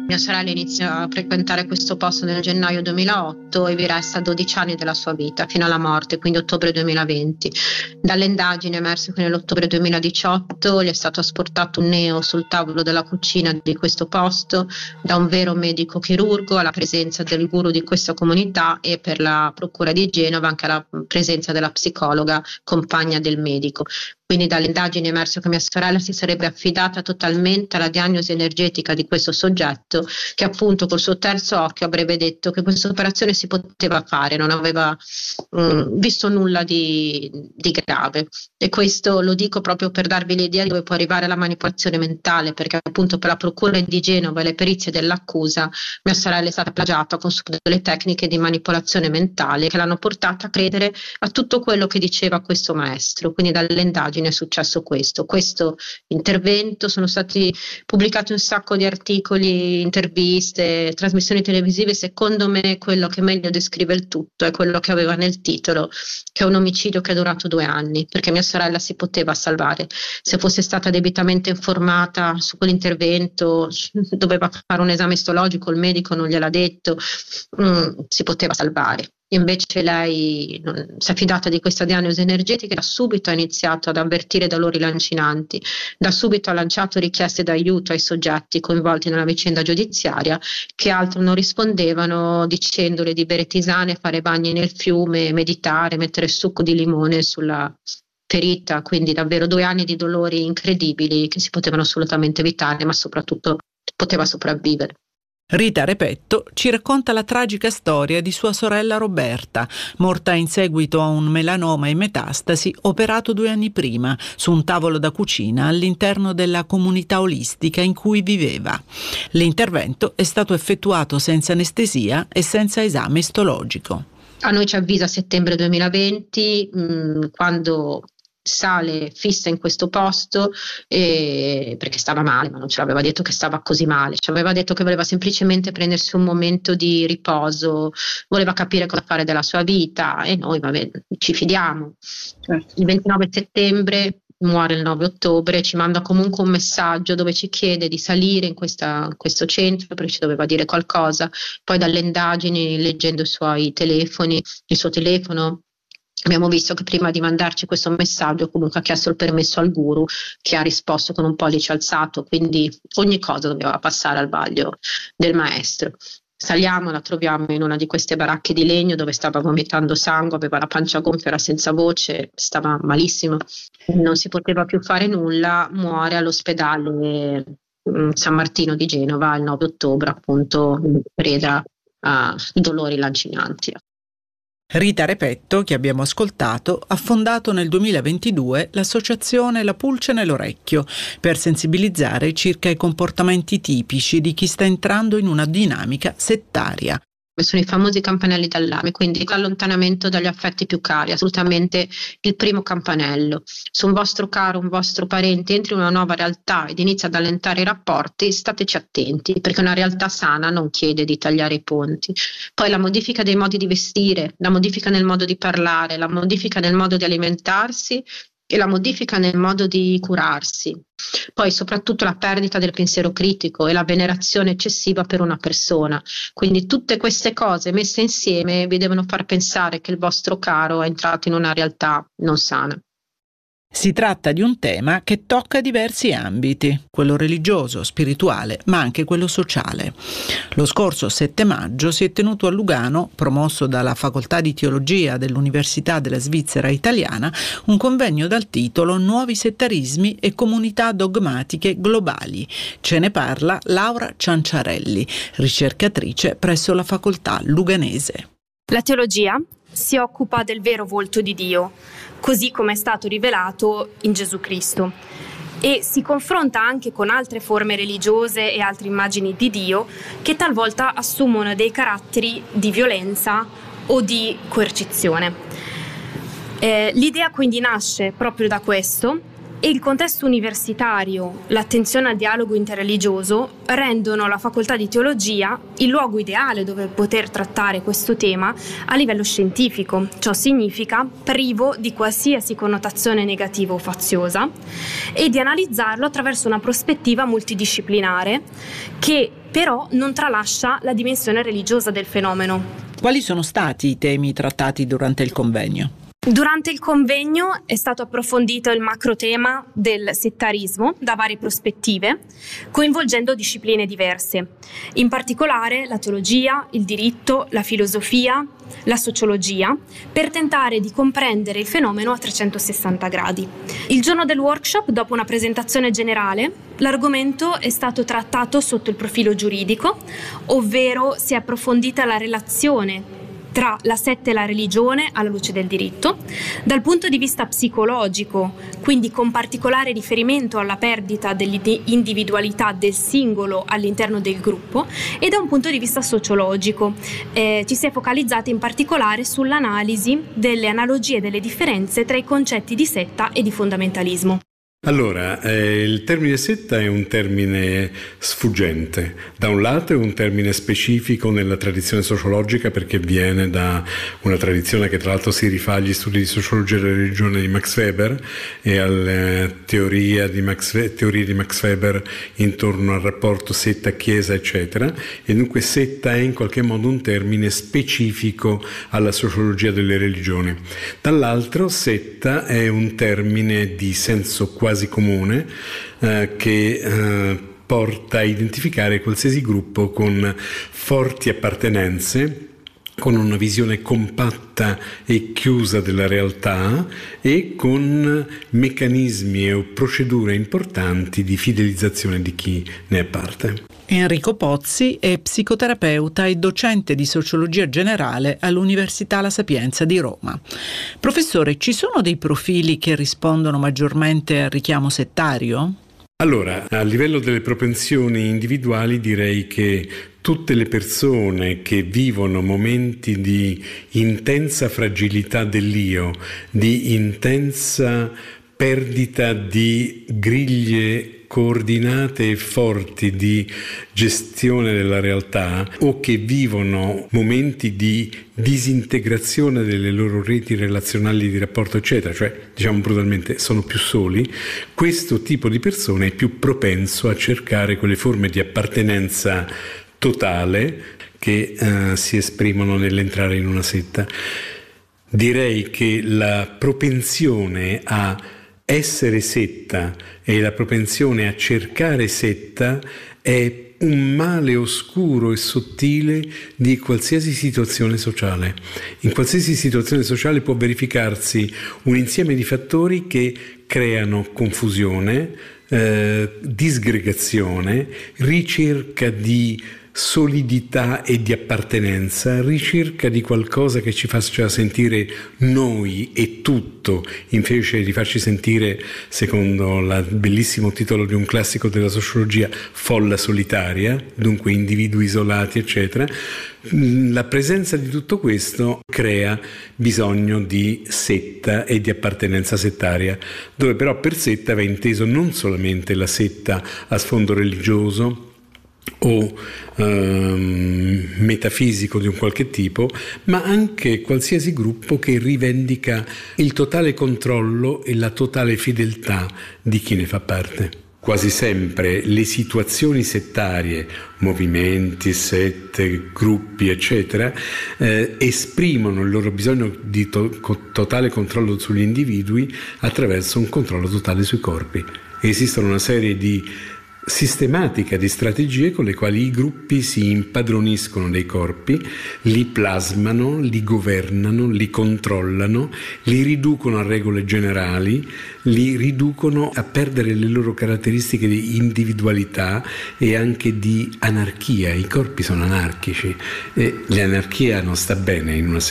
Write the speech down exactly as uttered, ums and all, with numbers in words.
Mia sorella inizia a frequentare questo posto nel gennaio duemilaotto e vi resta dodici anni della sua vita fino alla morte, quindi ottobre duemilaventi. Dalle indagini è emerso che nell'ottobre duemiladiciotto gli è stato asportato un neo sul tavolo della cucina di questo posto da un vero medico chirurgo, alla presenza del guru di questa comunità e per la procura di Genova anche alla presenza della psicologa compagna del medico. Quindi dalle indagini è emerso che mia sorella si sarebbe affidata totalmente alla diagnosi energetica di questo soggetto, che appunto col suo terzo occhio avrebbe detto che questa operazione si poteva fare, non aveva um, visto nulla di, di grave. E questo lo dico proprio per darvi l'idea di dove può arrivare la manipolazione mentale, perché appunto per la procura di Genova e le perizie dell'accusa mia sorella è stata plagiata con delle tecniche di manipolazione mentale che l'hanno portata a credere a tutto quello che diceva questo maestro. Quindi dalle indagini è successo questo, questo intervento, sono stati pubblicati un sacco di articoli, interviste, trasmissioni televisive. Secondo me quello che meglio descrive il tutto è quello che aveva nel titolo, che è un omicidio che è durato due anni, perché mia sorella si poteva salvare, se fosse stata debitamente informata su quell'intervento, doveva fare un esame istologico, il medico non gliel'ha detto, mm, si poteva salvare. Invece lei non, si è fidata di questa diagnosi energetica e da subito ha iniziato ad avvertire dolori lancinanti, da subito ha lanciato richieste d'aiuto ai soggetti coinvolti nella vicenda giudiziaria, che altro non rispondevano, dicendole di bere tisane, fare bagni nel fiume, meditare, mettere succo di limone sulla ferita. Quindi davvero due anni di dolori incredibili che si potevano assolutamente evitare, ma soprattutto poteva sopravvivere. Rita Repetto ci racconta la tragica storia di sua sorella Roberta, morta in seguito a un melanoma in metastasi operato due anni prima su un tavolo da cucina all'interno della comunità olistica in cui viveva. L'intervento è stato effettuato senza anestesia e senza esame istologico. A noi ci avvisa a settembre duemilaventi, mh, quando sale fissa in questo posto eh, perché stava male, ma non ce l'aveva detto che stava così male, ci aveva detto che voleva semplicemente prendersi un momento di riposo, voleva capire cosa fare della sua vita e noi vabbè, ci fidiamo. Certo. Il ventinove settembre muore, il nove ottobre ci manda comunque un messaggio dove ci chiede di salire in questa, questo centro perché ci doveva dire qualcosa. Poi dalle indagini, leggendo i suoi telefoni, il suo telefono, abbiamo visto che prima di mandarci questo messaggio comunque ha chiesto il permesso al guru, che ha risposto con un pollice alzato, quindi ogni cosa doveva passare al vaglio del maestro. Saliamo, la troviamo in una di queste baracche di legno dove stava vomitando sangue, aveva la pancia gonfia, era senza voce, stava malissimo, non si poteva più fare nulla, muore all'ospedale San Martino di Genova il nove ottobre, appunto preda a dolori lancinanti. Rita Repetto, che abbiamo ascoltato, ha fondato nel duemilaventidue l'associazione La Pulce nell'Orecchio per sensibilizzare circa i comportamenti tipici di chi sta entrando in una dinamica settaria. Sono i famosi campanelli d'allarme, quindi l'allontanamento dagli affetti più cari, assolutamente il primo campanello. Se un vostro caro, un vostro parente entri in una nuova realtà ed inizia ad allentare i rapporti, stateci attenti, perché una realtà sana non chiede di tagliare i ponti. Poi la modifica dei modi di vestire, la modifica nel modo di parlare, la modifica nel modo di alimentarsi e la modifica nel modo di curarsi. Poi soprattutto la perdita del pensiero critico e la venerazione eccessiva per una persona. Quindi tutte queste cose messe insieme vi devono far pensare che il vostro caro è entrato in una realtà non sana. Si tratta di un tema che tocca diversi ambiti, quello religioso, spirituale, ma anche quello sociale. Lo scorso sette maggio si è tenuto a Lugano, promosso dalla Facoltà di Teologia dell'Università della Svizzera Italiana, un convegno dal titolo Nuovi settarismi e comunità dogmatiche globali. Ce ne parla Laura Cianciarelli, ricercatrice presso la facoltà luganese. La teologia si occupa del vero volto di Dio, così come è stato rivelato in Gesù Cristo, e si confronta anche con altre forme religiose e altre immagini di Dio che talvolta assumono dei caratteri di violenza o di coercizione. Eh, l'idea quindi nasce proprio da questo, e il contesto universitario, l'attenzione al dialogo interreligioso rendono la facoltà di teologia il luogo ideale dove poter trattare questo tema a livello scientifico. Ciò significa privo di qualsiasi connotazione negativa o faziosa e di analizzarlo attraverso una prospettiva multidisciplinare che però non tralascia la dimensione religiosa del fenomeno. Quali sono stati i temi trattati durante il convegno? Durante il convegno è stato approfondito il macrotema del settarismo da varie prospettive, coinvolgendo discipline diverse, in particolare la teologia, il diritto, la filosofia, la sociologia, per tentare di comprendere il fenomeno a trecentosessanta gradi. Il giorno del workshop, dopo una presentazione generale, l'argomento è stato trattato sotto il profilo giuridico, ovvero si è approfondita la relazione tra la setta e la religione alla luce del diritto, dal punto di vista psicologico, quindi con particolare riferimento alla perdita dell'individualità del singolo all'interno del gruppo, e da un punto di vista sociologico. Eh, ci si è focalizzati in particolare sull'analisi delle analogie e delle differenze tra i concetti di setta e di fondamentalismo. Allora, eh, il termine setta è un termine sfuggente. Da un lato è un termine specifico nella tradizione sociologica, perché viene da una tradizione che tra l'altro si rifà agli studi di sociologia della religione di Max Weber e alle teorie di Max, teorie di Max Weber intorno al rapporto setta-chiesa, eccetera, e dunque setta è in qualche modo un termine specifico alla sociologia delle religioni. Dall'altro, setta è un termine di senso quasi quasi comune eh, che eh, porta a identificare qualsiasi gruppo con forti appartenenze, con una visione compatta e chiusa della realtà e con meccanismi o procedure importanti di fidelizzazione di chi ne è parte. Enrico Pozzi è psicoterapeuta e docente di sociologia generale all'Università La Sapienza di Roma. Professore, ci sono dei profili che rispondono maggiormente al richiamo settario? Allora, a livello delle propensioni individuali direi che tutte le persone che vivono momenti di intensa fragilità dell'io, di intensa perdita di griglie coordinate e forti di gestione della realtà, o che vivono momenti di disintegrazione delle loro reti relazionali di rapporto, eccetera, cioè diciamo brutalmente sono più soli, questo tipo di persone è più propenso a cercare quelle forme di appartenenza totale che eh, si esprimono nell'entrare in una setta. Direi che la propensione a essere setta e la propensione a cercare setta è un male oscuro e sottile di qualsiasi situazione sociale. In qualsiasi situazione sociale può verificarsi un insieme di fattori che creano confusione, eh, disgregazione, ricerca di solidità e di appartenenza, ricerca di qualcosa che ci faccia sentire noi e tutto, invece di farci sentire, secondo il bellissimo titolo di un classico della sociologia, folla solitaria, dunque individui isolati, eccetera. La presenza di tutto questo crea bisogno di setta e di appartenenza settaria, dove però per setta va inteso non solamente la setta a sfondo religioso o ehm, metafisico di un qualche tipo, ma anche qualsiasi gruppo che rivendica il totale controllo e la totale fedeltà di chi ne fa parte. Quasi sempre le situazioni settarie, movimenti, sette, gruppi, eccetera, eh, esprimono il loro bisogno di to- totale controllo sugli individui attraverso un controllo totale sui corpi. Esistono una serie di sistematica di strategie con le quali i gruppi si impadroniscono dei corpi, li plasmano, li governano, li controllano, li riducono a regole generali, li riducono a perdere le loro caratteristiche di individualità e anche di anarchia. I corpi sono anarchici e l'anarchia non sta bene in una